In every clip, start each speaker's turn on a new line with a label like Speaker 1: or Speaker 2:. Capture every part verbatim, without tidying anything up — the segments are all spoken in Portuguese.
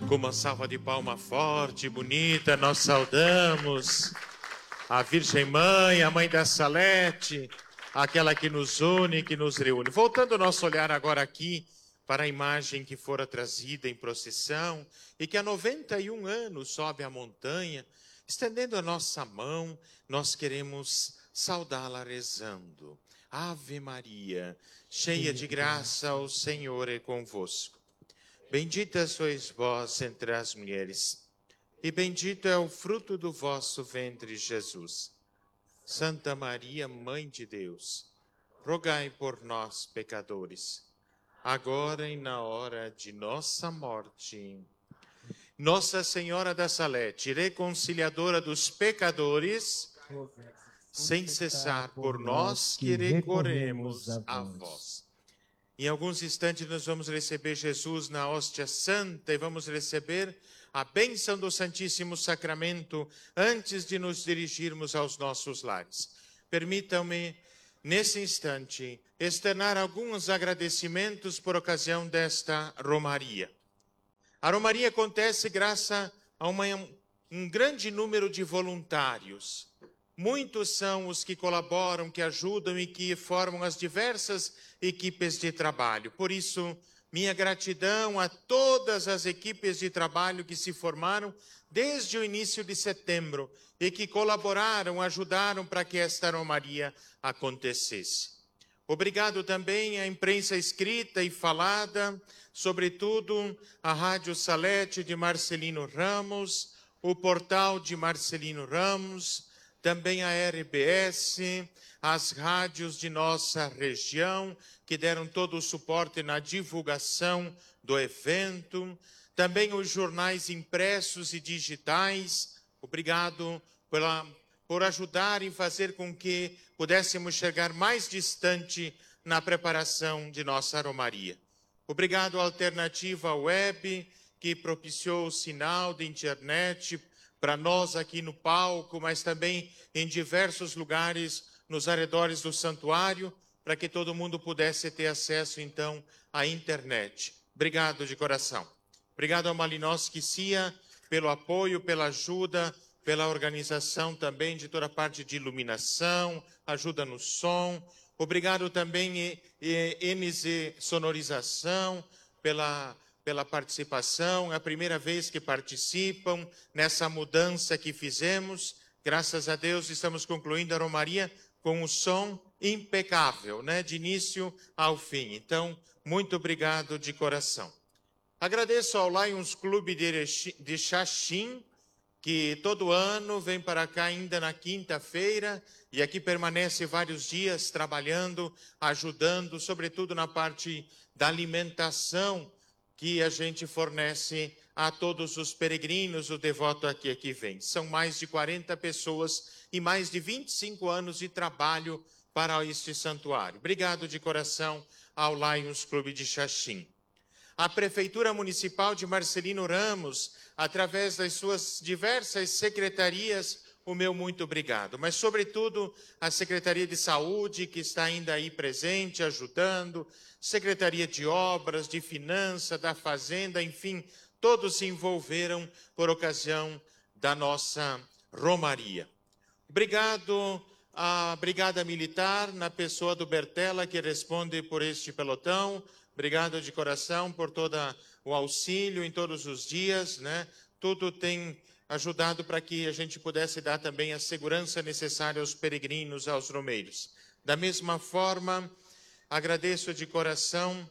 Speaker 1: Com uma salva de palma forte, bonita, nós saudamos a Virgem Mãe, a Mãe da Salete, aquela que nos une, que nos reúne. Voltando o nosso olhar agora aqui para a imagem que fora trazida em procissão e que há noventa e um anos sobe a montanha, estendendo a nossa mão, nós queremos saudá-la rezando. Ave Maria, cheia de graça, o Senhor é convosco. Bendita sois vós entre as mulheres, e bendito é o fruto do vosso ventre, Jesus. Santa Maria, Mãe de Deus, rogai por nós, pecadores, agora e na hora de nossa morte. Nossa Senhora da Salete, reconciliadora dos pecadores, sem cessar por nós que recorremos a vós. Em alguns instantes nós vamos receber Jesus na hóstia santa e vamos receber a bênção do Santíssimo Sacramento antes de nos dirigirmos aos nossos lares. Permitam-me, nesse instante, externar alguns agradecimentos por ocasião desta romaria. A romaria acontece graças a uma, um grande número de voluntários. Muitos são os que colaboram, que ajudam e que formam as diversas equipes de trabalho. Por isso, minha gratidão a todas as equipes de trabalho que se formaram desde o início de setembro e que colaboraram, ajudaram para que esta romaria acontecesse. Obrigado também à imprensa escrita e falada, sobretudo à Rádio Salete de Marcelino Ramos, o portal de Marcelino Ramos, também a R B S, as rádios de nossa região, que deram todo o suporte na divulgação do evento, também os jornais impressos e digitais. Obrigado pela, por ajudar e fazer com que pudéssemos chegar mais distante na preparação de nossa romaria. Obrigado à Alternativa Web, que propiciou o sinal de internet para nós aqui no palco, mas também em diversos lugares nos arredores do santuário, para que todo mundo pudesse ter acesso, então, à internet. Obrigado de coração. Obrigado ao Malinowski Cia pelo apoio, pela ajuda, pela organização também de toda a parte de iluminação, ajuda no som. Obrigado também N Z Sonorização pela pela participação, é a primeira vez que participam nessa mudança que fizemos. Graças a Deus estamos concluindo a romaria com um som impecável, né, de início ao fim. Então, muito obrigado de coração. Agradeço ao Lions Clube de Xaxim, que todo ano vem para cá ainda na quinta-feira e aqui permanece vários dias trabalhando, ajudando, sobretudo na parte da alimentação, que a gente fornece a todos os peregrinos, o devoto aqui que vem. São mais de quarenta pessoas e mais de vinte e cinco anos de trabalho para este santuário. Obrigado de coração ao Lions Clube de Xaxim. A Prefeitura Municipal de Marcelino Ramos, através das suas diversas secretarias, o meu muito obrigado. Mas, sobretudo, a Secretaria de Saúde, que está ainda aí presente, ajudando, Secretaria de Obras, de Finanças, da Fazenda, enfim, todos se envolveram por ocasião da nossa romaria. Obrigado à Brigada Militar, na pessoa do Bertella, que responde por este pelotão. Obrigado de coração por todo o auxílio em todos os dias, né? Tudo tem ajudado para que a gente pudesse dar também a segurança necessária aos peregrinos, aos romeiros. Da mesma forma, agradeço de coração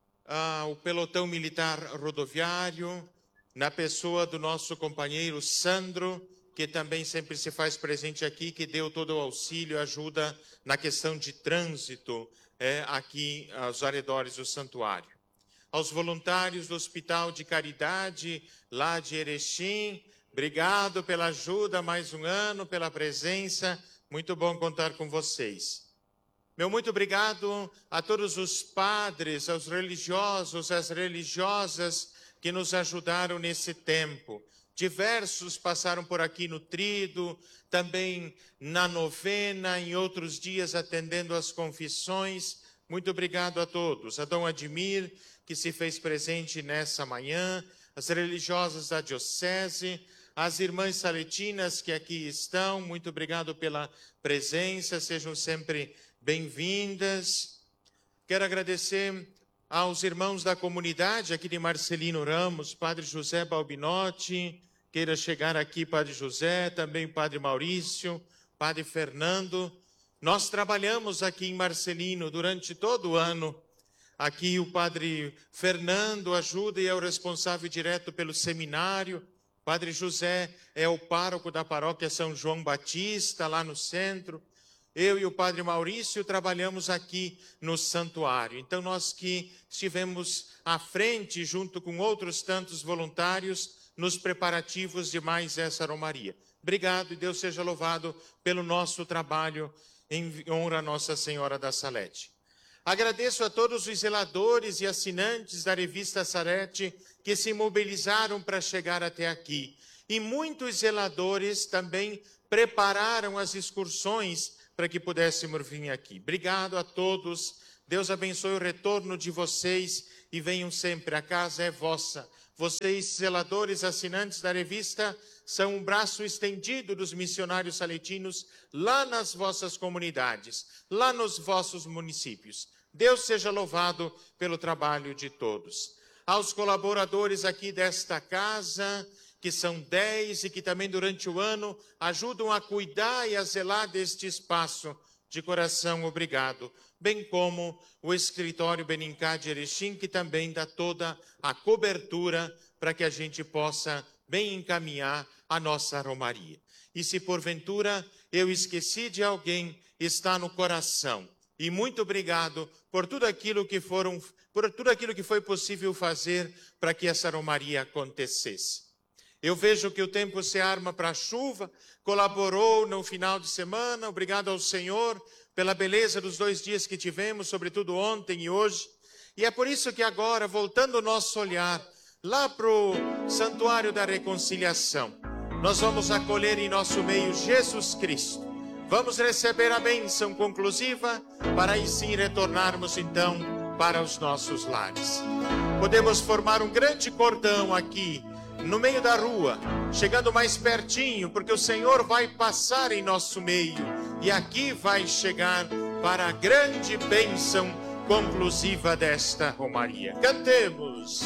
Speaker 1: ao pelotão militar rodoviário, na pessoa do nosso companheiro Sandro, que também sempre se faz presente aqui, que deu todo o auxílio, ajuda na questão de trânsito é, aqui aos arredores do santuário. Aos voluntários do Hospital de Caridade, lá de Erechim, obrigado pela ajuda, mais um ano, pela presença, muito bom contar com vocês. Meu muito obrigado a todos os padres, aos religiosos, às religiosas que nos ajudaram nesse tempo. Diversos passaram por aqui no trido, também na novena, em outros dias atendendo às confissões. Muito obrigado a todos. A Dom Admir, que se fez presente nessa manhã, as religiosas da diocese, as irmãs saletinas que aqui estão, muito obrigado pela presença, sejam sempre bem-vindas. Quero agradecer aos irmãos da comunidade aqui de Marcelino Ramos, Padre José Balbinotti, queira chegar aqui, Padre José, também Padre Maurício, Padre Fernando. Nós trabalhamos aqui em Marcelino durante todo o ano. Aqui o Padre Fernando ajuda e é o responsável direto pelo seminário. Padre José é o pároco da paróquia São João Batista, lá no centro. Eu e o Padre Maurício trabalhamos aqui no santuário. Então, nós que estivemos à frente, junto com outros tantos voluntários, nos preparativos de mais essa romaria. Obrigado e Deus seja louvado pelo nosso trabalho em honra a Nossa Senhora da Salete. Agradeço a todos os zeladores e assinantes da revista Salete que se mobilizaram para chegar até aqui. E muitos zeladores também prepararam as excursões para que pudéssemos vir aqui. Obrigado a todos. Deus abençoe o retorno de vocês e venham sempre. A casa é vossa. Vocês, zeladores, assinantes da revista, são um braço estendido dos missionários saletinos lá nas vossas comunidades, lá nos vossos municípios. Deus seja louvado pelo trabalho de todos. Aos colaboradores aqui desta casa, que são dez e que também durante o ano ajudam a cuidar e a zelar deste espaço, de coração obrigado. Bem como o escritório Benincá de Erechim, que também dá toda a cobertura para que a gente possa bem encaminhar a nossa romaria. E se porventura eu esqueci de alguém, está no coração. E muito obrigado por tudo aquilo que foram, por tudo aquilo que foi possível fazer para que essa romaria acontecesse. Eu vejo que o tempo se arma para a chuva, colaborou no final de semana, obrigado ao Senhor pela beleza dos dois dias que tivemos, sobretudo ontem e hoje. E é por isso que agora, voltando o nosso olhar lá para o Santuário da Reconciliação, nós vamos acolher em nosso meio Jesus Cristo. Vamos receber a bênção conclusiva para aí sim retornarmos então para os nossos lares. Podemos formar um grande cordão aqui no meio da rua, chegando mais pertinho, porque o Senhor vai passar em nosso meio e aqui vai chegar para a grande bênção conclusiva desta romaria. Cantemos!